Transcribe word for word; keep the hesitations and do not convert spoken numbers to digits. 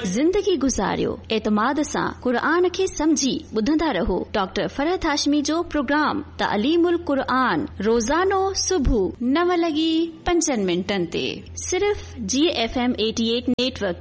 ज़िंदगी गुज़ारियो एतमाद सां क़ुरान खे समझी ॿुधंदा रहो। डॉक्टर फरहत हाशमी जो प्रोग्राम तालीमुल क़ुरान रोज़ानो सुबुह नव लॻी पंजनि मिंटनि ते सिर्फ़ जी एफ एम अठासी नेटवर्क